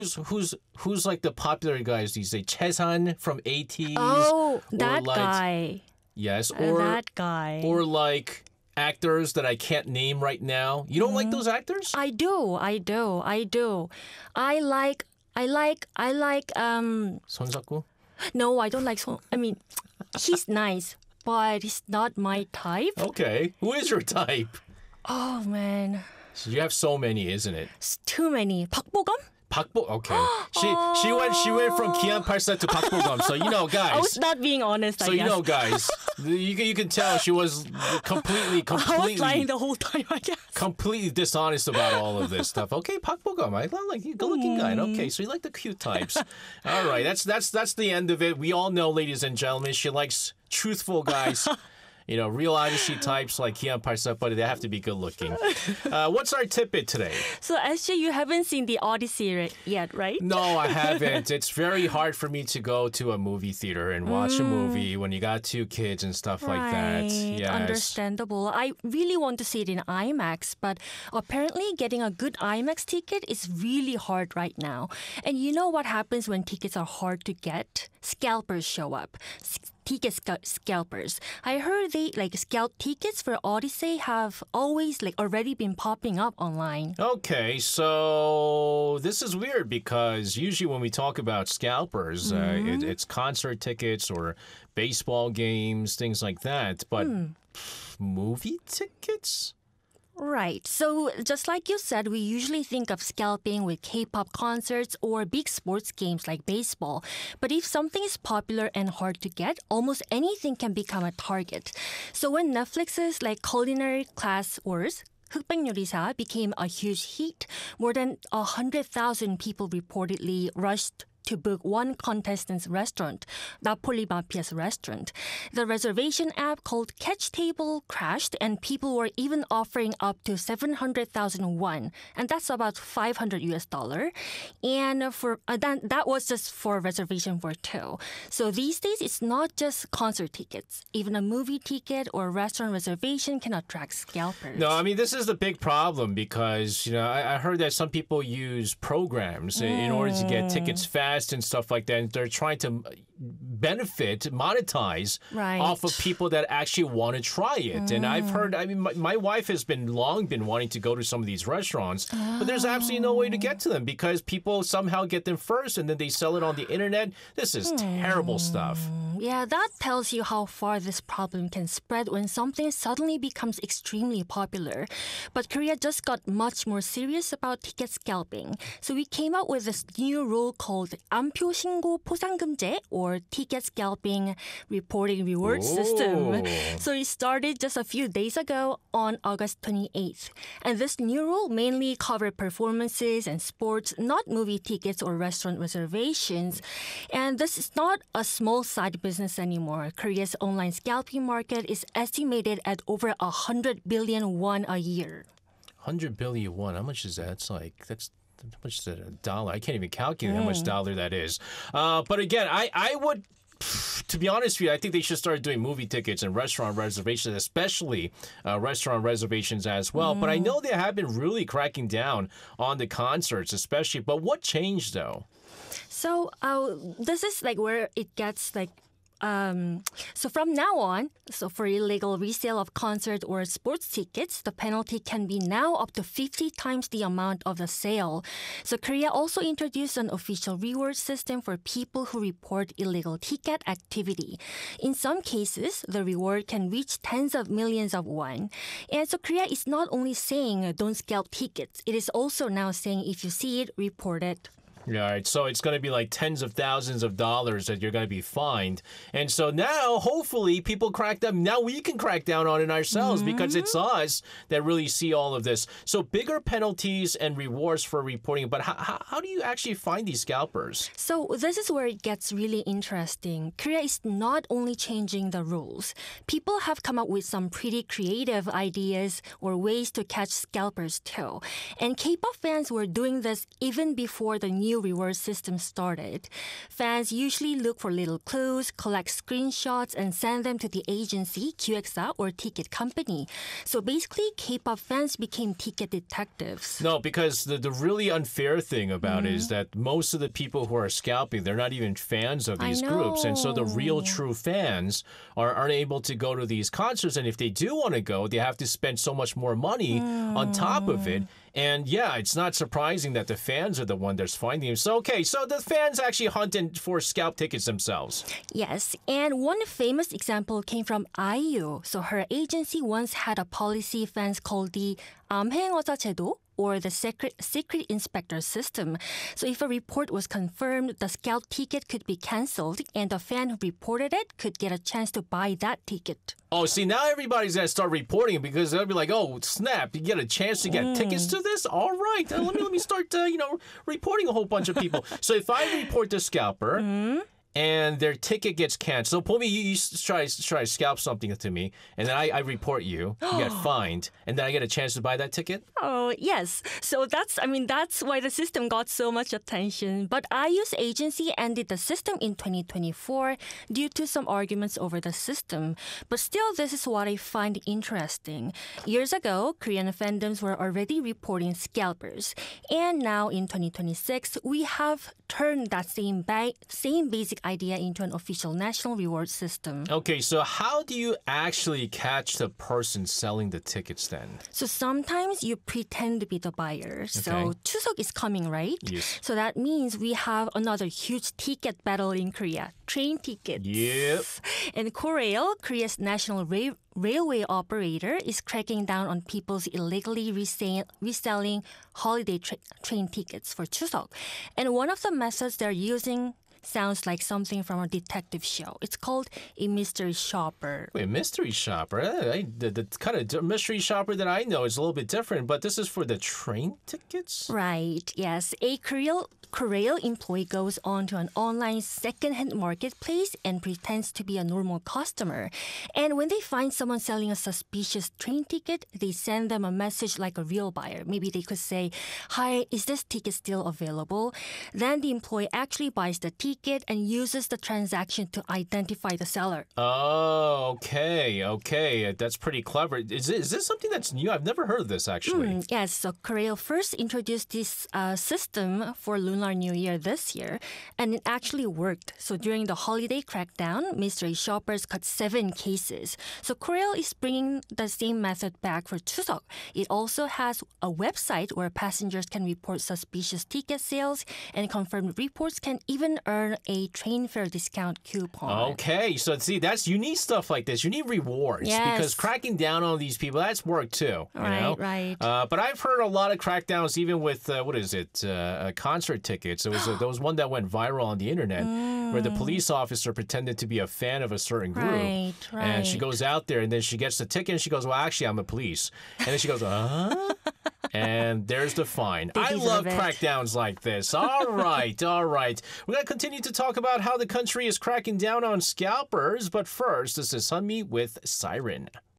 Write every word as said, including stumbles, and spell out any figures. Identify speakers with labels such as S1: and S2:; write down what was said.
S1: who's who's who's like the popular guys these days? Chesan from eighties.
S2: Oh,
S1: or
S2: that
S1: like,
S2: guy.
S1: Yes,
S2: Uh,
S1: or
S2: that guy.
S1: or like actors that I can't name right now. You don't like those actors?
S2: I do. I do. I do. I like. I like. I like. Um.
S1: 손석구?
S2: No, I don't like. So. I mean, he's nice, but he's not my type.
S1: Okay, who is your type?
S2: Oh man,
S1: So you have so many, isn't it?
S2: it's too many. 박보검?
S1: 박보. Okay, she she went she went from Kian Parsa to 박보검. So you know,
S2: I was
S1: guys.
S2: not being honest.
S1: So
S2: I
S1: you
S2: guess.
S1: know, guys. You can you can tell she was completely
S2: I was
S1: completely
S2: lying the whole time. I guess.
S1: completely dishonest about all of this stuff. Okay, Park Bo-gum, I like you, good-looking guy. Okay, so you like the cute types. All right, that's that's that's the end of it. We all know, ladies and gentlemen, she likes truthful guys. You know, real honesty types like Kian Parsa, but they have to be good looking. Uh, what's our tidbit today?
S2: So actually, you haven't seen the Odyssey ri- yet, right?
S1: No, I haven't. It's very hard for me to go to a movie theater and watch a movie when you got two kids and stuff like that.
S2: Right,
S1: Yes.
S2: understandable. I really want to see it in IMAX, but apparently getting a good IMAX ticket is really hard right now. And you know what happens when tickets are hard to get? Scalpers show up. S- Ticket sc- scalpers. I heard they like scalp tickets for Odyssey have always like already been popping up online.
S1: Okay, so this is weird because usually when we talk about scalpers, uh, it, it's concert tickets or baseball games, things like that. But pff, movie tickets?
S2: Right. So just like you said, we usually think of scalping with K-pop concerts or big sports games like baseball. But if something is popular and hard to get, almost anything can become a target. So when Netflix's like Culinary Class Wars, 흑백요리사 became a huge hit, more than one hundred thousand people reportedly rushed to book one contestant's restaurant, Napoli Mafia's restaurant. The reservation app called Catch Table crashed, and people were even offering up to seven hundred thousand won, and that's about five hundred U S dollar. And for uh, that, that was just for reservation for two. So these days, it's not just concert tickets. Even a movie ticket or restaurant reservation can attract scalpers.
S1: No, I mean, this is the big problem because, you know, I, I heard that some people use programs in, in order to get tickets fast and stuff like that. And they're trying to benefit, monetize
S2: Right.
S1: off of people that actually want to try it. And I've heard, I mean, my, my wife has been long been wanting to go to some of these restaurants, but there's absolutely no way to get to them because people somehow get them first and then they sell it on the internet. This is terrible stuff.
S2: Yeah, that tells you how far this problem can spread when something suddenly becomes extremely popular. But Korea just got much more serious about ticket scalping. So we came up with this new rule called 안표 신고 포상금제, or ticket scalping reporting reward system. So it started just a few days ago on August twenty-eighth. And this new rule mainly covered performances and sports, not movie tickets or restaurant reservations. And this is not a small side business anymore. Korea's online scalping market is estimated at over one hundred billion won a year.
S1: one hundred billion won. How much is that? It's like, that's how much is that? A dollar? I can't even calculate how much dollar that is. Uh, but again, I, I would, to be honest with you, I think they should start doing movie tickets and restaurant reservations, especially uh, restaurant reservations as well. But I know they have been really cracking down on the concerts, especially. But what changed though?
S2: So uh, this is like where it gets like Um, so from now on, so for illegal resale of concert or sports tickets, the penalty can be now up to fifty times the amount of the sale. So Korea also introduced an official reward system for people who report illegal ticket activity. In some cases, the reward can reach tens of millions of won. And so Korea is not only saying uh, don't scalp tickets, it is also now saying if you see it, report it.
S1: Yeah, all right. So it's going to be like tens of thousands of dollars that you're going to be fined. And so now, hopefully, people crack down. Now we can crack down on it ourselves because it's us that really see all of this. So bigger penalties and rewards for reporting. But how, how, how do you actually find these scalpers?
S2: So this is where it gets really interesting. Korea is not only changing the rules. People have come up with some pretty creative ideas or ways to catch scalpers too. And K-pop fans were doing this even before the new new reward system started. Fans usually look for little clues, collect screenshots, and send them to the agency, 기획사, or ticket company. So basically, K-pop fans became ticket detectives.
S1: No, because the, the really unfair thing about it is that most of the people who are scalping, they're not even fans of these
S2: I
S1: groups. And so the real
S2: know.
S1: true fans are unable to go to these concerts. And if they do want to go, they have to spend so much more money on top of it. And yeah, it's not surprising that the fans are the one that's finding them. So, okay, so the fans actually hunting for scalp tickets themselves.
S2: Yes, and one famous example came from I U. So her agency once had a policy fans called the 암행어자 제도, or the secret, secret inspector system. So if a report was confirmed, the scalp ticket could be canceled, and the fan who reported it could get a chance to buy that ticket.
S1: Oh, see, now everybody's going to start reporting it because they'll be like, oh, snap, you get a chance to get mm. tickets to this? All right, uh, let me let me start, uh, you know, reporting a whole bunch of people. So if I report the scalper, mm. and their ticket gets canceled. So, Pomi, you, you try try to scalp something to me, and then I, I report you. You get fined, and then I get a chance to buy that ticket?
S2: Oh, yes. So that's, I mean, that's why the system got so much attention. But I U's agency ended the system in twenty twenty-four due to some arguments over the system. But still, this is what I find interesting. Years ago, Korean fandoms were already reporting scalpers. And now in twenty twenty-six, we have turned that same, ba- same basic idea into an official national reward system.
S1: Okay, so how do you actually catch the person selling the tickets then?
S2: So sometimes you pretend to be the buyer. So
S1: Okay.
S2: Chuseok is coming, right?
S1: Yes.
S2: So that means we have another huge ticket battle in Korea. Train tickets.
S1: Yep.
S2: And Korail, Korea's national ra- railway operator, is cracking down on people's illegally resale- reselling holiday tra- train tickets for Chuseok. And one of the methods they're using sounds like something from a detective show. It's called a mystery shopper.
S1: Wait, mystery shopper? Eh, I, the, the kind of mystery shopper that I know is a little bit different, but this is for the train tickets?
S2: Right, yes. A Korail, Korail employee goes on to an online second-hand marketplace and pretends to be a normal customer. And when they find someone selling a suspicious train ticket, they send them a message like a real buyer. Maybe they could say, "Hi, is this ticket still available?" Then the employee actually buys the ticket and uses the transaction to identify the seller.
S1: Oh, okay, okay. That's pretty clever. Is, it, is this something that's new? I've never heard of this, actually.
S2: Mm, yes, so Korail first introduced this uh, system for Lunar New Year this year, and it actually worked. So during the holiday crackdown, mystery shoppers cut seven cases. So Korail is bringing the same method back for Chuseok. It also has a website where passengers can report suspicious ticket sales, and confirmed reports can even earn a train fare discount coupon.
S1: Okay, so see, that's you need stuff like this. You need rewards
S2: Yes.
S1: because cracking down on these people, that's work too. You
S2: Right,
S1: know?
S2: right.
S1: Uh, but I've heard a lot of crackdowns, even with uh, what is it, uh, uh, concert tickets. There was a, there was one that went viral on the internet where the police officer pretended to be a fan of a certain group,
S2: Right,
S1: and she
S2: right.
S1: goes out there and then she gets the ticket and she goes, "Well, actually, I'm the police," and then she goes, "Huh." And there's the fine.
S2: They
S1: I
S2: deserve
S1: love
S2: it.
S1: crackdowns like this. All right, all right. We're going to continue to talk about how the country is cracking down on scalpers. But first, this is Sunmi with Siren.